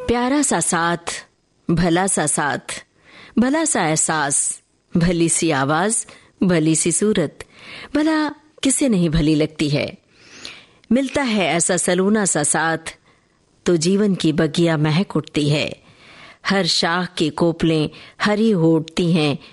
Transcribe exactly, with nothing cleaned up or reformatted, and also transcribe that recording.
प्यारा सा साथ, भला सा साथ, भला सा एहसास, भली सी आवाज, भली सी सूरत, भला किसे नहीं भली लगती है। मिलता है ऐसा सलूना सा साथ तो जीवन की बगिया महक उठती है। हर शाख की कोपलें हरी हो उठती हैं,